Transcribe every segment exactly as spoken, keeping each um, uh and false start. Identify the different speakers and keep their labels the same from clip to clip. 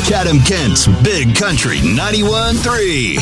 Speaker 1: Chatham-Kent's Big Country ninety-one point three.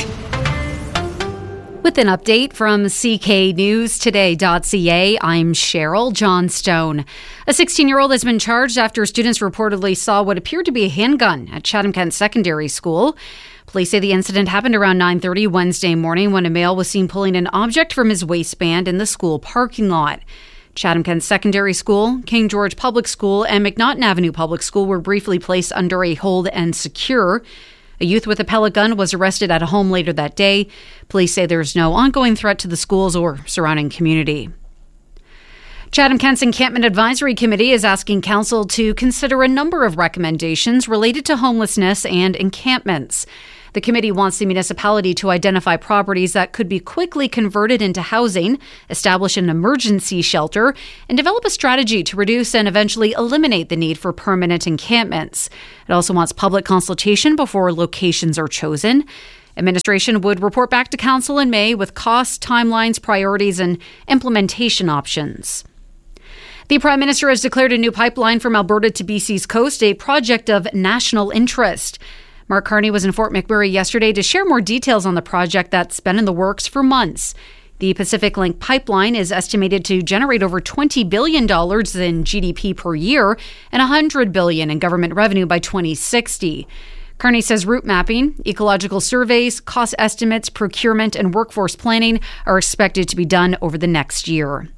Speaker 2: With an update from C K News Today dot C A, I'm Cheryl Johnstone. A sixteen-year-old has been charged after students reportedly saw what appeared to be a handgun at Chatham-Kent Secondary School. Police say the incident happened around nine thirty Wednesday morning when a male was seen pulling an object from his waistband in the school parking lot. Chatham-Kent Secondary School, King George Public School, and McNaughton Avenue Public School were briefly placed under a hold and secure. A youth with a pellet gun was arrested at a home later that day. Police say there is no ongoing threat to the schools or surrounding community. Chatham-Kent's Encampment Advisory Committee is asking council to consider a number of recommendations related to homelessness and encampments. The committee wants the municipality to identify properties that could be quickly converted into housing, establish an emergency shelter, and develop a strategy to reduce and eventually eliminate the need for permanent encampments. It also wants public consultation before locations are chosen. Administration would report back to council in May with costs, timelines, priorities, and implementation options. The Prime Minister has declared a new pipeline from Alberta to B C's coast, a project of national interest. Mark Carney was in Fort McMurray yesterday to share more details on the project that's been in the works for months. The Pacific Link pipeline is estimated to generate over twenty billion dollars in G D P per year and one hundred billion dollars in government revenue by twenty sixty. Carney says route mapping, ecological surveys, cost estimates, procurement, and workforce planning are expected to be done over the next year.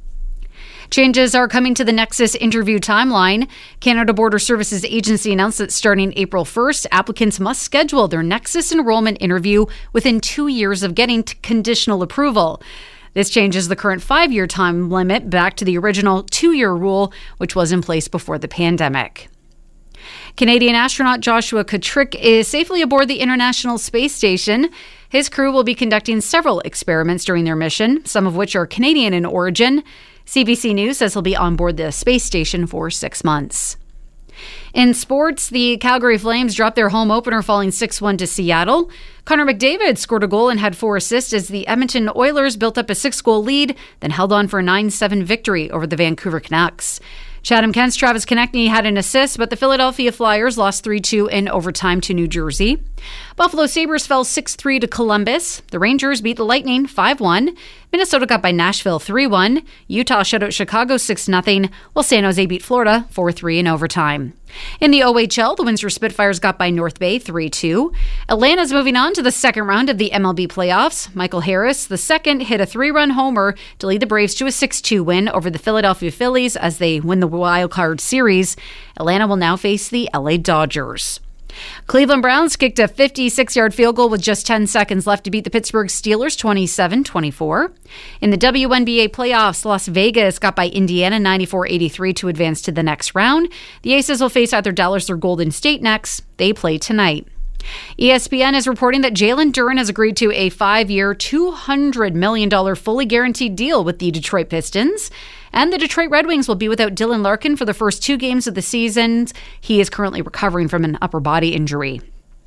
Speaker 2: Changes are coming to the Nexus interview timeline. Canada Border Services Agency announced that starting April first, applicants must schedule their Nexus enrollment interview within two years of getting conditional approval. This changes the current five-year time limit back to the original two-year rule, which was in place before the pandemic. Canadian astronaut Joshua Kutrick is safely aboard the International Space Station. His crew will be conducting several experiments during their mission, some of which are Canadian in origin. C B C News says he'll be on board the space station for six months. In sports, the Calgary Flames dropped their home opener, falling six one to Seattle. Connor McDavid scored a goal and had four assists as the Edmonton Oilers built up a six-goal lead, then held on for a nine seven victory over the Vancouver Canucks. Chatham-Kent's Travis Konechny had an assist, but the Philadelphia Flyers lost three two in overtime to New Jersey. Buffalo Sabres fell six three to Columbus. The Rangers beat the Lightning five one. Minnesota got by Nashville three one. Utah shut out Chicago six nothing, while San Jose beat Florida four three in overtime. In the O H L, the Windsor Spitfires got by North Bay three two. Atlanta's moving on to the second round of the M L B playoffs. Michael Harris, the second, hit a three-run homer to lead the Braves to a six two win over the Philadelphia Phillies as they win the wild card series. Atlanta will now face the L A Dodgers. Cleveland Browns kicked a fifty-six-yard field goal with just ten seconds left to beat the Pittsburgh Steelers twenty-seven twenty-four. In the W N B A playoffs, Las Vegas got by Indiana ninety-four eighty-three to advance to the next round. The Aces will face either Dallas or Golden State next. They play tonight. E S P N is reporting that Jalen Duren has agreed to a five-year, two hundred million dollars fully guaranteed deal with the Detroit Pistons. And the Detroit Red Wings will be without Dylan Larkin for the first two games of the season. He is currently recovering from an upper body injury.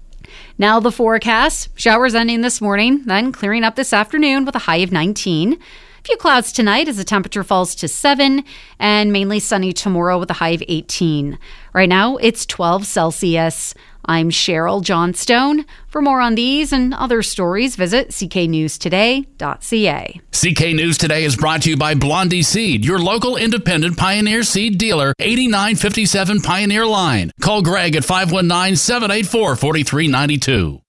Speaker 2: Now the forecast. Showers ending this morning, then clearing up this afternoon with a high of nineteen. A few clouds tonight as the temperature falls to seven, and mainly sunny tomorrow with a high of eighteen. Right now, it's twelve Celsius. I'm Cheryl Johnstone. For more on these and other stories, visit C K News Today dot C A.
Speaker 3: C K News Today is brought to you by Blondie Seed, your local independent Pioneer Seed dealer, eighty-nine fifty-seven Pioneer Line. Call Greg at five one nine, seven eight four, four three nine two.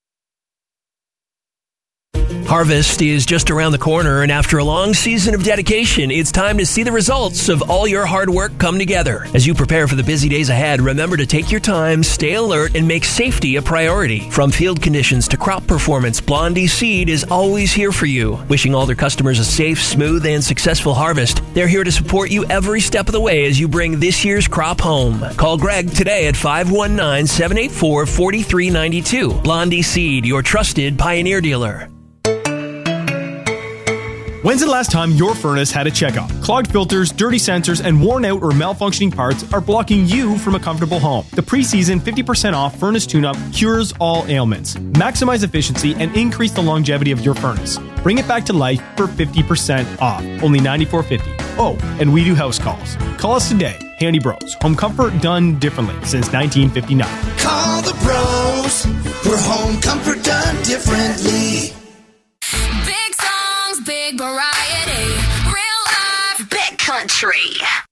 Speaker 4: Harvest is just around the corner, and after a long season of dedication, it's time to see the results of all your hard work come together. As you prepare for the busy days ahead, remember to take your time, stay alert, and make safety a priority. From field conditions to crop performance, Blondie Seed is always here for you. Wishing all their customers a safe, smooth, and successful harvest. They're here to support you every step of the way as you bring this year's crop home. Call Greg today at five one nine, seven eight four, four three nine two. Blondie Seed, your trusted Pioneer dealer.
Speaker 5: When's the last time your furnace had a checkup? Clogged filters, dirty sensors, and worn out or malfunctioning parts are blocking you from a comfortable home. The preseason fifty percent off furnace tune-up cures all ailments. Maximize efficiency and increase the longevity of your furnace. Bring it back to life for fifty percent off. Only ninety-four fifty. Oh, and we do house calls. Call us today. Handy Bros. Home comfort done differently since nineteen fifty-nine.
Speaker 6: Call the pros for home comfort done differently.
Speaker 7: Big songs, big variety. Real life, big country.